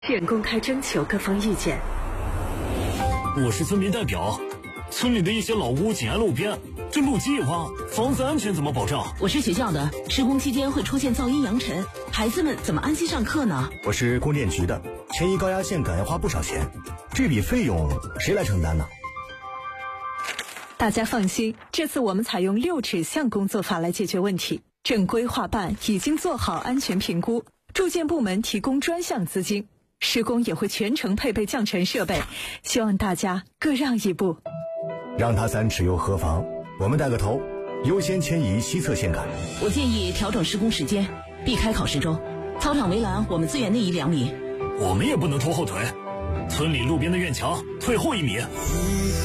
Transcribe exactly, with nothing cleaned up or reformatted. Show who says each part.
Speaker 1: 现公开征求各方意见。
Speaker 2: 我是村民代表，村里的一些老屋紧挨路边，这路基一挖，房子安全怎么保障？
Speaker 3: 我是学校的，施工期间会出现噪音扬尘，孩子们怎么安心上课呢？
Speaker 4: 我是供电局的，迁移高压线杆要花不少钱，这笔费用谁来承担呢？
Speaker 1: 大家放心，这次我们采用六指向工作法来解决问题。正规划办已经做好安全评估，住建部门提供专项资金，施工也会全程配备降尘设备，希望大家各让一步。
Speaker 4: 让他三尺又何妨？我们带个头，优先迁移西侧线杆。
Speaker 3: 我建议调整施工时间，避开考试周。操场围栏我们自愿内移两米。
Speaker 2: 我们也不能拖后腿，村里路边的院墙退后一米。